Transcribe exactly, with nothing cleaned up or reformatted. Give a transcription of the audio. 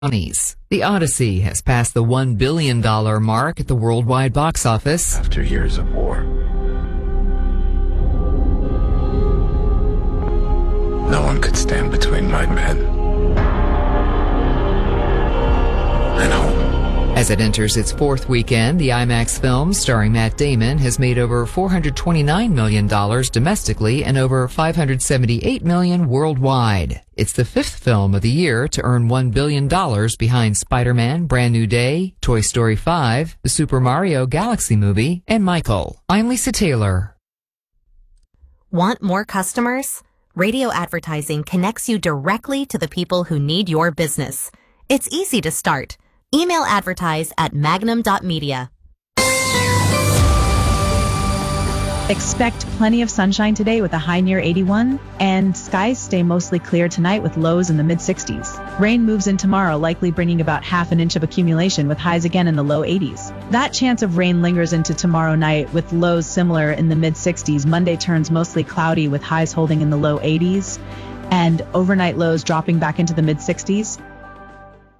Twenties. The Odyssey has passed the one billion dollars mark at the worldwide box office. After years of war, no one could stand between my men and home. As it enters its fourth weekend, the IMAX film starring Matt Damon has made over four hundred twenty-nine million dollars domestically and over five hundred seventy-eight million dollars worldwide. It's the fifth film of the year to earn one billion dollars behind Spider-Man, Brand New Day, Toy Story five, the Super Mario Galaxy Movie, and Michael. I'm Lisa Taylor. Want more customers? Radio advertising connects you directly to the people who need your business. It's easy to start. Email advertise at magnum dot media. Expect plenty of sunshine today with a high near eighty-one, and skies stay mostly clear tonight with lows in the mid sixties. Rain moves in tomorrow, likely bringing about half an inch of accumulation with highs again in the low eighties. That chance of rain lingers into tomorrow night with lows similar in the mid sixties. Monday turns mostly cloudy with highs holding in the low eighties and overnight lows dropping back into the mid sixties.